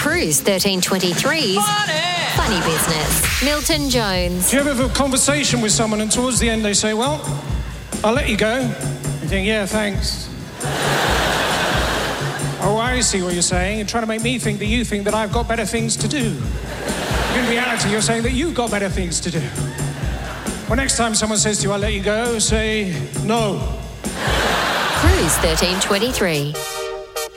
Cruise 1323's Funny Business. Milton Jones. Do you ever have a conversation with someone and towards the end they say, well, I'll let you go? You think, yeah, thanks. Oh, I see what you're saying. You're trying to make me think that you think that I've got better things to do. In reality, you're saying that you've got better things to do. Well, next time someone says to you, I'll let you go, say no. Cruise 1323.